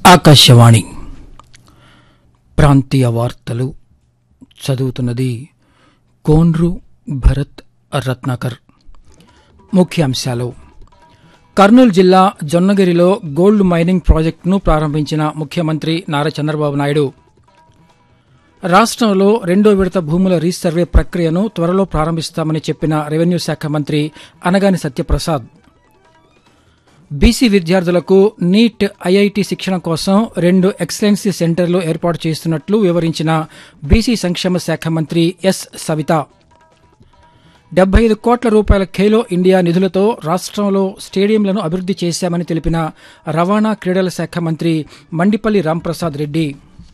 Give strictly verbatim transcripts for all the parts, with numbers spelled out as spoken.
ఆకాశవాణి ప్రాంతీయ వార్తలు చదువుతున్నది కోన్రు భరత్ రత్నాకర్. ముఖ్యాంశాలు: కర్నూలు జిల్లా జొన్నగిరిలో గోల్డ్ మైనింగ్ ప్రాజెక్టును ప్రారంభించిన ముఖ్యమంత్రి నారా చంద్రబాబు నాయుడు. రాష్ట్రంలో రెండో విడత భూముల రీసర్వే ప్రక్రియను త్వరలో ప్రారంభిస్తామని చెప్పిన రెవెన్యూ శాఖ మంత్రి అనగాని సత్యప్రసాద్. బీసీ విద్యార్థులకు నీట్, ఐఐటీ శిక్షణ కోసం రెండు ఎక్సలెన్సీ సెంటర్లు ఏర్పాటు చేస్తున్నట్లు వివరించిన బీసీ సంక్షేమ శాఖ మంత్రి ఎస్ సవిత. డెబ్బై ఐదు కోట్ల రూపాయల ఖేలో ఇండియా నిధులతో రాష్ట్రంలో స్టేడియంలను అభివృద్ది చేశామని తెలిపిన రవాణా క్రీడల శాఖ మంత్రి మండిపల్లి రాంప్రసాద్ రెడ్డి.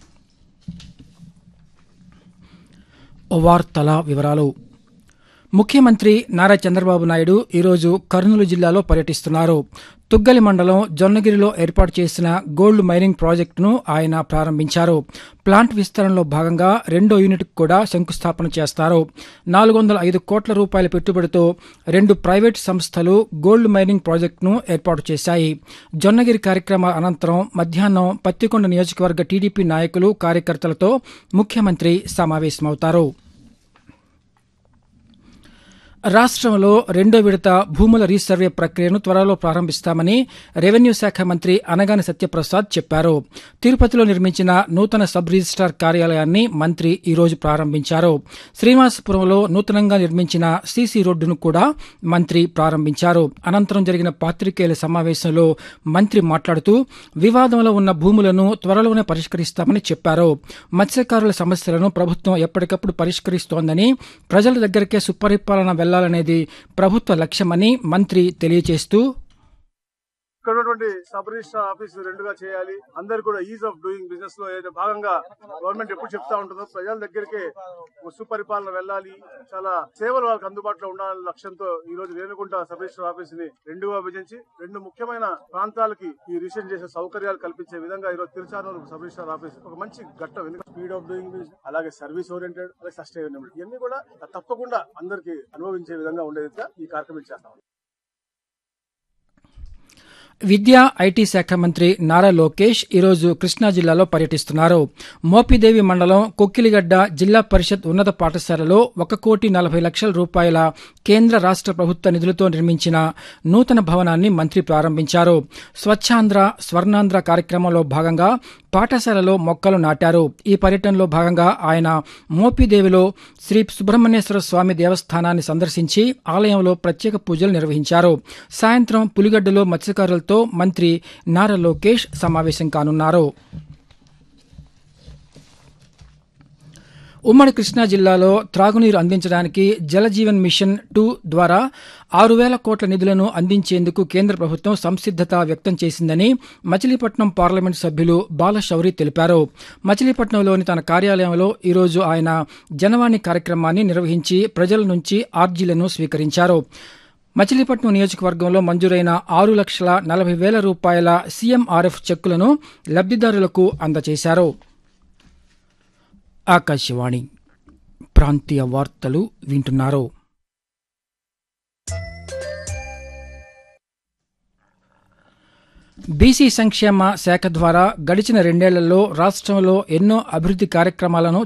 వార్తల వివరాలు. ముఖ్యమంత్రి నారా చంద్రబాబు నాయుడు ఈరోజు కర్నూలు జిల్లాలో పర్యటిస్తున్నారు. తుగ్గలి మండలం జొన్నగిరిలో ఏర్పాటు చేసిన గోల్డ్ మైనింగ్ ప్రాజెక్టును ఆయన ప్రారంభించారు. ప్లాంట్ విస్తరణలో భాగంగా రెండో యూనిట్కు కూడా శంకుస్థాపన చేస్తారు. నాలుగు వందల ఐదు కోట్ల రూపాయల పెట్టుబడితో రెండు ప్రైవేటు సంస్థలు గోల్డ్ మైనింగ్ ప్రాజెక్టును ఏర్పాటు చేశాయి. జొన్నగిరి కార్యక్రమ అనంతరం మధ్యాహ్నం పత్తికొండ నియోజకవర్గ టీడీపీ నాయకులు, కార్యకర్తలతో ముఖ్యమంత్రి సమావేశమవుతారు. రాష్ట్రంలో రెండో విడత భూముల రీసర్వే ప్రక్రియను త్వరలో ప్రారంభిస్తామని రెవెన్యూ శాఖ మంత్రి అనగాని సత్యప్రసాద్ చెప్పారు. తిరుపతిలో నిర్మించిన నూతన సబ్ రిజిస్టార్ కార్యాలయాన్ని మంత్రి ఈరోజు ప్రారంభించారు. శ్రీనివాసపురంలో నూతనంగా నిర్మించిన సీసీ రోడ్డును కూడా మంత్రి ప్రారంభించారు. అనంతరం జరిగిన పాత్రికేయుల సమావేశంలో మంత్రి మాట్లాడుతూ వివాదంలో ఉన్న భూములను త్వరలోనే పరిష్కరిస్తామని చెప్పారు. మత్స్యకారుల సమస్యలను ప్రభుత్వం ఎప్పటికప్పుడు పరిష్కరిస్తోందని, ప్రజల దగ్గరికే సుపరిపాలన వెళ్లాలనేది ప్రభుత్వ లక్ష్యమని మంత్రి తెలియజేస్తూ, ఇక్కడ ఉన్నటువంటి సబ్ రిజిస్టర్ ఆఫీస్ రెండుగా చేయాలి. అందరు కూడా ఈజ్ ఆఫ్ డూయింగ్ బిజినెస్ లో ఏదైతే భాగంగా గవర్నమెంట్ ఎప్పుడు చెప్తా ఉంటుందో ప్రజల దగ్గరికి సుపరిపాలన వెళ్ళాలి, చాలా సేవలు వాళ్ళకి అందుబాటులో ఉండాలనే లక్ష్యంతో ఈ రోజు రేణుగుంట సబ్ రిజిస్టర్ ఆఫీస్ ని రెండుగా విభజించి రెండు ముఖ్యమైన ప్రాంతాలకి ఈ రిజిస్టర్ చేసే సౌకర్యాలు కల్పించే విధంగా ఈ రోజు తిరుచానూరు సబ్ రిజిస్టర్ ఆఫీస్ ఒక మంచి ఘట్టం. ఎందుకంటే స్పీడ్ ఆఫ్ డూయింగ్ బిజినెస్, అలాగే సర్వీస్ ఓరియంటెడ్, అలాగే సస్టైనబుల్, ఇవన్నీ కూడా తప్పకుండా అందరికి అనుభవించే విధంగా ఉండేదిగా ఈ కార్యక్రమం చేస్తాం. విద్యా, ఐటీ శాఖ మంత్రి నారా లోకేష్ ఈరోజు కృష్ణా జిల్లాలో పర్యటిస్తున్నారు. మోపిదేవి మండలం కొక్కిలిగడ్డ జిల్లా పరిషత్ ఉన్నత పాఠశాలలో ఒక కోటి నలభై లక్షల రూపాయల కేంద్ర రాష్ట ప్రభుత్వ నిధులతో నిర్మించిన నూతన భవనాన్ని మంత్రి ప్రారంభించారు. స్వచ్ఛాంధ్ర, స్వర్ణాంధ్ర కార్యక్రమంలో భాగంగా పాఠశాలలో మొక్కలు నాటారు. ఈ పర్యటనలో భాగంగా ఆయన మోపిదేవిలో శ్రీ సుబ్రహ్మణ్యేశ్వర స్వామి దేవస్థానాన్ని సందర్శించి ఆలయంలో ప్రత్యేక పూజలు నిర్వహించారు. సాయంత్రం పులిగడ్డలో మత్స్యకారులతో మంత్రి నారా లోకేష్ సమావేశం కానున్నారు. ఉమ్మడి కృష్ణా జిల్లాలో త్రాగునీరు అందించడానికి జలజీవన్ మిషన్ టూ ద్వారా ఆరు వేల కోట్ల నిధులను అందించేందుకు కేంద్ర ప్రభుత్వం సంసిద్దత వ్యక్తం చేసిందని మచిలీపట్నం పార్లమెంటు సభ్యులు బాలశౌరి తెలిపారు. మచిలీపట్నంలోని తన కార్యాలయంలో ఈరోజు ఆయన జనవాణి కార్యక్రమాన్ని నిర్వహించి ప్రజల నుంచి ఆర్జీలను స్వీకరించారు. మచిలీపట్నం నియోజకవర్గంలో మంజూరైన ఆరు లక్షల నలభై వేల రూపాయల సీఎంఆర్ఎఫ్ చెక్కులను లబ్దిదారులకు అందజేశారు. ఆకాశవాణి ప్రాంతీయ వార్తలు వింటున్నారు. బీసీ సంక్షేమ శాఖ ద్వారా గడిచిన రెండేళ్లలో రాష్ట్రంలో ఎన్నో అభివృద్ది కార్యక్రమాలను